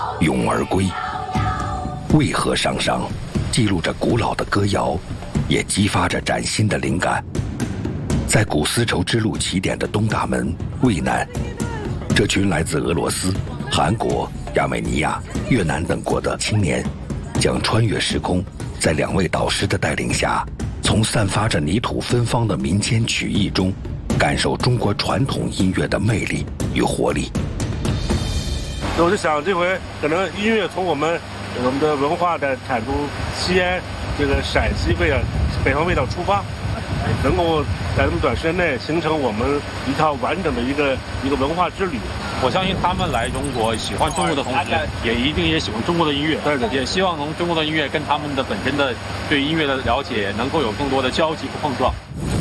咏而归。渭河上商记录着古老的歌谣，也激发着崭新的灵感。在古丝绸之路起点的东大门渭南，这群来自俄罗斯、韩国、亚美尼亚、越南等国的青年，将穿越时空，在2位导师的带领下，从散发着泥土芬芳的民间曲艺中，感受中国传统音乐的魅力与活力。 我就想，这回可能音乐从我们的文化的产出西安这个陕西北方味道出发，能够在这么短时间内形成我们一套完整的一个文化之旅。 我相信他们来中国喜欢中国的同时，也一定喜欢中国的音乐。 对， 也希望中国的音乐跟他们的本身的对音乐的了解能够有更多的交集和碰撞。